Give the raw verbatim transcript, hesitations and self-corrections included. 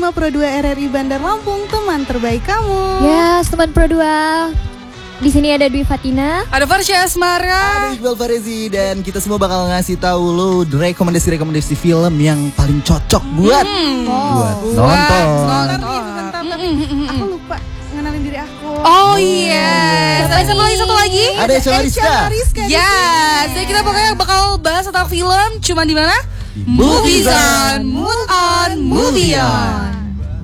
lima Pro dua R R I Bandar Lampung, teman terbaik kamu. Yes, teman Pro dua. Di sini ada Dwi Fatina, ada Farsha Asmara, ada Iqbal Farezi, dan kita semua bakal ngasih tahu lo rekomendasi-rekomendasi film yang paling cocok buat hmm. buat oh. nonton. Bentar, bentar, bentar. Aku lupa ngenalin diri aku. Oh iya, yes. Satu lagi, satu lagi. Ada Ella Rizka. Ya, jadi kita pokoknya bakal bahas tentang film, cuma di mana? Movie Zone, Mood On, Movie On.